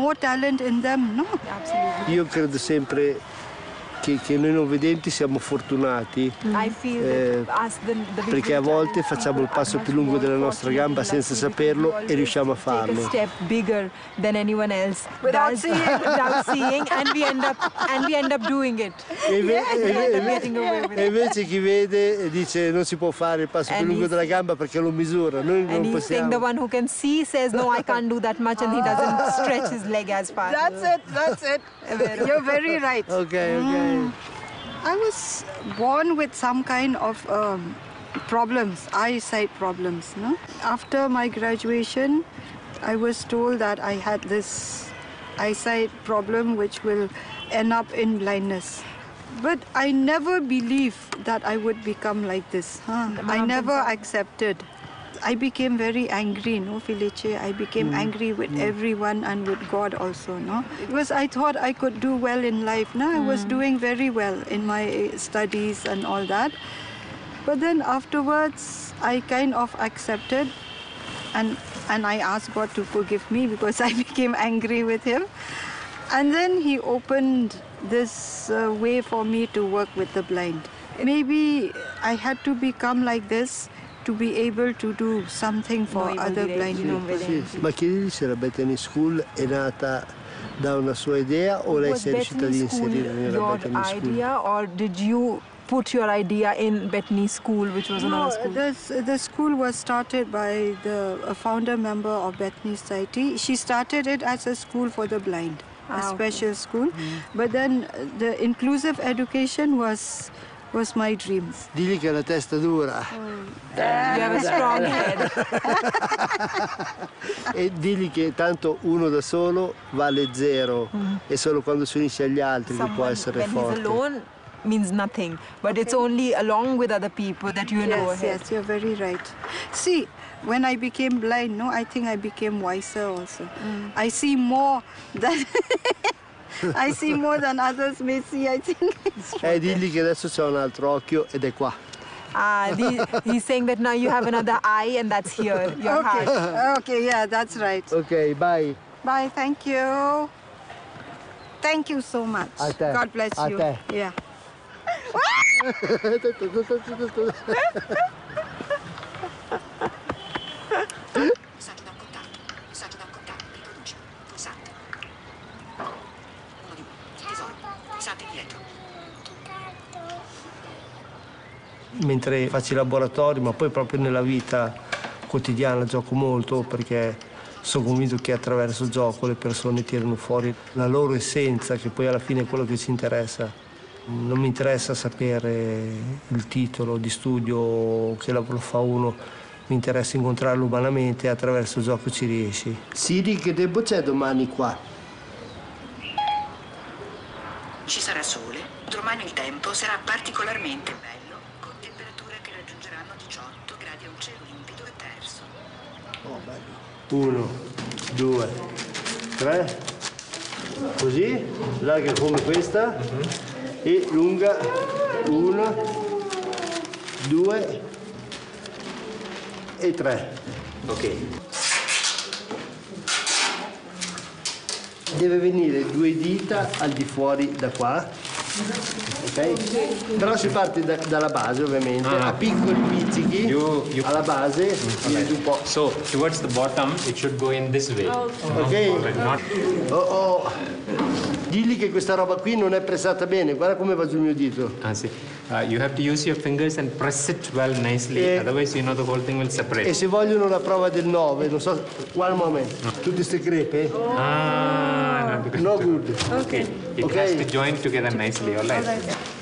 more talent in them, no? Absolutely. Io credo sempre che noi non vedenti siamo fortunati I feel that us, the perché a volte facciamo il passo più lungo della nostra gamba senza saperlo e riusciamo a take a farlo. step bigger than anyone else Without does, seeing. without seeing, and we end up doing it. E invece chi vede dice non si può fare il passo più lungo della gamba perché lo misura, noi And non he's saying the possiamo. one who can see says, no, I can't do that much, and he doesn't stretch his leg as far. That's it. You're very right. Ok. I was born with some kind of problems, eyesight problems. No? After my graduation, I was told that I had this eyesight problem which will end up in blindness. But I never believed that I would become like this. I never accepted. I became very angry, no, Felice. I became angry with everyone and with God also, no. Because I thought I could do well in life, no. I was doing very well in my studies and all that. But then afterwards, I kind of accepted, and I asked God to forgive me because I became angry with Him. And then He opened this way for me to work with the blind. Maybe I had to become like this to be able to do something for other blind people. Sì. Ma chiedili se la Bethany School è nata da una sua idea o lei si è riuscita ad inserire nella Bethany your School? idea, or did you put your idea in Bethany School, which was another school? The school was started by a founder member of Bethany Society. She started it as a school for the blind, a special school. But then the inclusive education was my dream. Digli che ha la testa dura. You have a strong head. E digli che tanto uno da solo vale zero e solo quando si unisce agli altri che può essere when forte. he's alone means nothing, but it's only along with other people that you go ahead. Yes, you're very right. See, when I became blind, no, I think I became wiser also. I see more than I see more than others may see, I think. Digli che adesso c'è un altro occhio ed è qua. He's saying that now you have another eye, and that's here, your heart. Okay, yeah, that's right. Ok, bye. Bye, thank you. Thank you so much. A te. God bless A you. te. Yeah. Mentre faccio i laboratori, ma poi proprio nella vita quotidiana gioco molto perché sono convinto che attraverso il gioco le persone tirano fuori la loro essenza, che poi alla fine è quello che ci interessa. Non mi interessa sapere il titolo di studio, che lavoro fa uno, mi interessa incontrarlo umanamente e attraverso il gioco ci riesci. Siri, che tempo c'è domani qua? Ci sarà sole, domani il tempo sarà particolarmente bello, con temperature che raggiungeranno 18 gradi a un cielo limpido e terso. Oh, bello. 1, 2, 3, così, larga come questa e lunga 1, 2 e 3. Ok. Deve venire 2 dita al di fuori da qua, ok? Però si parte dalla base ovviamente, a piccoli pizzichi alla base, un po'. So towards the bottom it should go in this way. Ok? Not... Digli che questa roba qui non è pressata bene, guarda come va sul mio dito. See, you have to use your fingers and press it well nicely, otherwise you know the whole thing will separate. E se vogliono la prova del 9, non so, one moment, tutte queste crepe? No, No good. Okay. It has to join together nicely, all right?